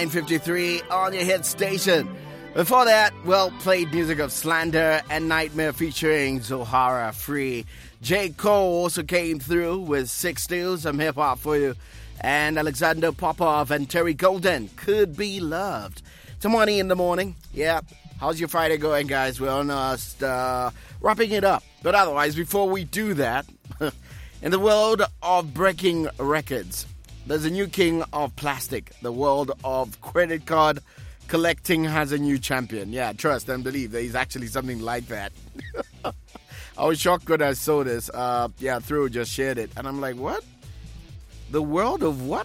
9:53 on your hit station. Before that, well-played music of Slander and Nightmare featuring Zohara Free. J. Cole also came through with 6 some hip-hop for you. And Alexander Popov and Terry Golden, Could Be Loved. It's Money in the morning. Yeah. How's your Friday going, guys? We're almost wrapping it up. But otherwise, before we do that, in the world of breaking records, there's a new king of plastic. The world of credit card collecting has a new champion. Yeah, trust and believe there is actually something like that. I was shocked when I saw this. Through just shared it. And I'm like, what? The world of what?